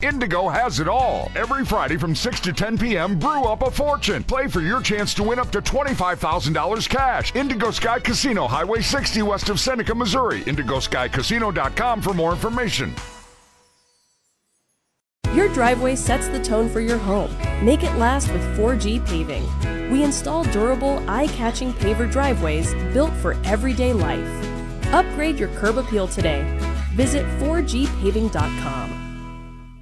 Indigo has it all. Every Friday from 6 to 10 p.m., brew up a fortune. Play for your chance to win up to $25,000 cash. Indigo Sky Casino, Highway 60 west of Seneca, Missouri. IndigoSkyCasino.com for more information. Your driveway sets the tone for your home. Make it last with 4G Paving. We install durable, eye-catching paver driveways built for everyday life. Upgrade your curb appeal today. Visit 4gpaving.com.